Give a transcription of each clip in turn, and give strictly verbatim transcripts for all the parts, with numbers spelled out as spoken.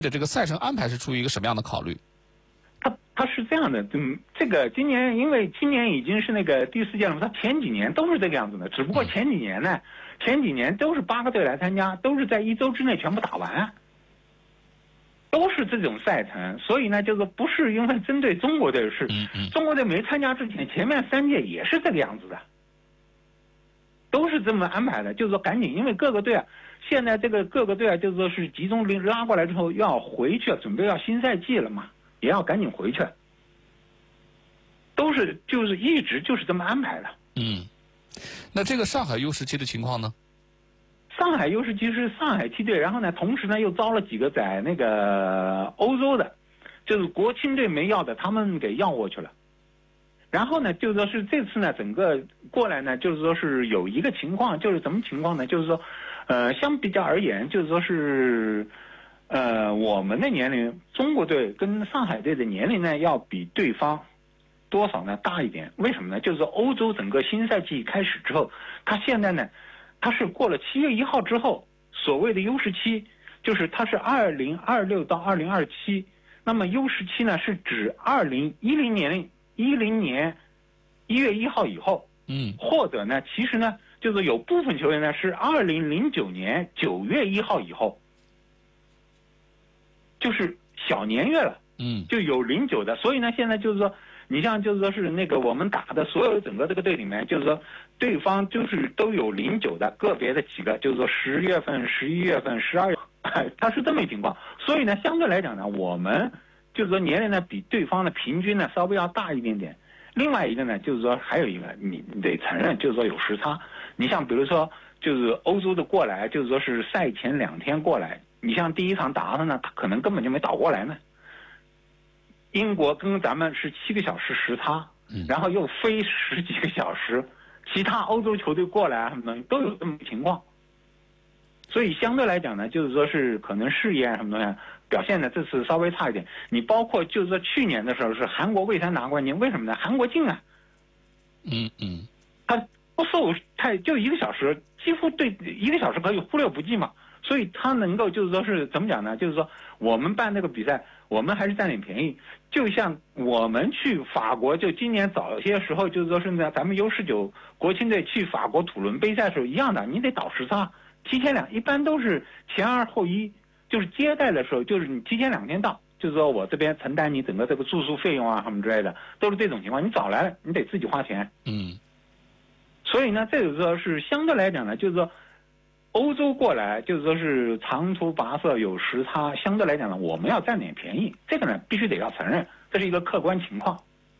的这个赛程安排是出于一个什么样的考虑？ 他他是这样的，嗯，这个今年因为今年已经是那个第四届了嘛，他前几年都是这个样子的，只不过前几年呢，前几年都是八个队来参加，都是在一周之内全部打完，都是这种赛程，所以呢，就是不是因为针对中国队，是中国队没参加之前，前面三届也是这个样子的，都是这么安排的，就是说赶紧，因为各个队啊，现在这个各个队啊，就是说是集中拉过来之后要回去，准备要新赛季了嘛。也要赶紧回去，都是就是一直就是这么安排的。 嗯，那这个上海 U 十七的情况呢？ 上海 U 十七是上海梯队，然后呢，同时呢又招了几个在那个欧洲的，就是国青队没要的，他们给要过去了。然后呢，就是说是这次呢，整个过来呢，就是说是有一个情况，就是什么情况呢？就是说，呃，相比较而言，就是说是。呃，我们的年龄，中国队跟上海队的年龄呢，要比对方多少呢大一点？为什么呢？就是说欧洲整个新赛季开始之后，他现在呢，他是过了七月一号之后，所谓的 U 十七，就是它是二零二六到二零二七，那么 U 十七呢是指二零一零年一零年一月一号以后， 嗯， 或者呢，其实呢，就是有部分球员呢是二零零九年九月一号以后。就是小年月了， 嗯， 就有零九的，所以呢，现在就是说，你像就是说是那个我们打的所有整个这个队里面，就是说对方就是都有零九的，个别的几个，就是说十月份、十一月份、十二月，它是这么一情况。所以呢，相对来讲呢，我们就是说年龄呢比对方的平均呢稍微要大一点点。另外一个呢，就是说还有一个你你得承认，就是说有时差。你像比如说就是欧洲的过来，就是说是赛前两天过来。你像第一场打的呢，他可能根本就没倒过来呢。英国跟咱们是七个小时时差，然后又飞十几个小时，其他欧洲球队过来什么东西都有这么情况。所以相对来讲呢，就是说是可能试验什么东西表现呢，这次稍微差一点。你包括就是说去年的时候是韩国卫三拿冠军，为什么呢？韩国近啊， 嗯嗯， 他不受太就一个小时，几乎对一个小时可以忽略不计嘛。所以他能够就是说是怎么讲呢？就是说我们办这个比赛，我们还是占点便宜。就像我们去法国，就今年早些时候，就是说是呢，咱们 U 十九国青队去法国土伦杯赛的时候一样的，你得倒时差，提前两，一般都是前二后一，就是接待的时候，就是你提前两天到，就是说我这边承担你整个这个住宿费用啊什么之类的，都是这种情况。你早来了，你得自己花钱。 嗯。 所以呢，这个时候是相对来讲呢，就是说。欧洲过来就是说是长途跋涉有时差，相对来讲呢，我们要占点便宜，这个呢必须得要承认，这是一个客观情况。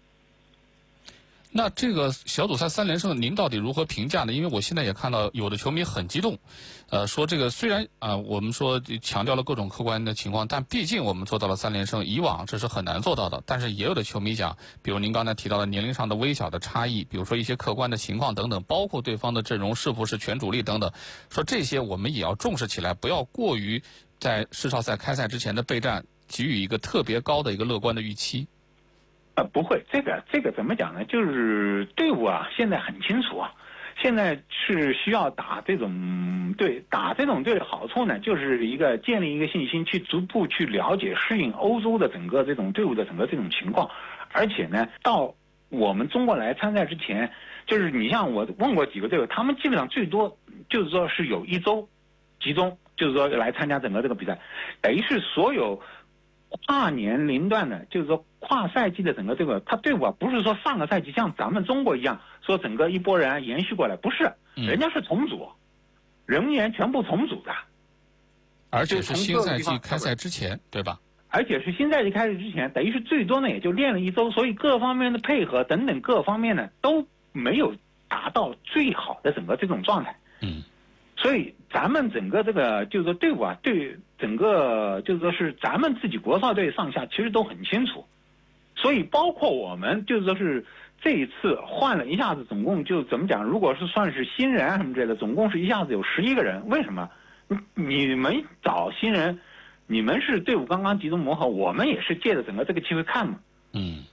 那这个小组赛三连胜，您到底如何评价呢？因为我现在也看到有的球迷很激动，呃，说这个虽然啊、呃，我们说强调了各种客观的情况，但毕竟我们做到了三连胜，以往这是很难做到的。但是也有的球迷讲，比如您刚才提到的年龄上的微小的差异，比如说一些客观的情况等等，包括对方的阵容是否是全主力等等，说这些我们也要重视起来，不要过于在世少赛开赛之前的备战给予一个特别高的一个乐观的预期。 呃，不会，这个这个怎么讲呢？就是队伍啊，现在很清楚啊，现在是需要打这种队，打这种队的好处呢，就是一个建立一个信心，去逐步去了解、适应欧洲的整个这种队伍的整个这种情况，而且呢，到我们中国来参赛之前，就是你像我问过几个队友，他们基本上最多就是说是有一周集中，就是说来参加整个这个比赛，等于是所有。跨年龄段的，就是说跨赛季的整个这个，他队伍啊，不是说上个赛季像咱们中国一样，说整个一波人延续过来，不是，人家是重组，人员全部重组的， 而且是新赛季开赛之前，对吧？ 而且是新赛季开始之前，等于是最多呢也就练了一周，所以各方面的配合等等各方面呢都没有达到最好的整个这种状态。 嗯。 所以咱们整个这个就是说队伍啊，对整个就是说是咱们自己国少队上下其实都很清楚，所以包括我们就是说是这一次换了一下子，总共就怎么讲？如果是算是新人啊什么之类的，总共是一下子有十一个人。为什么？你们找新人，你们是队伍刚刚集中磨合，我们也是借着整个这个机会看嘛。 嗯。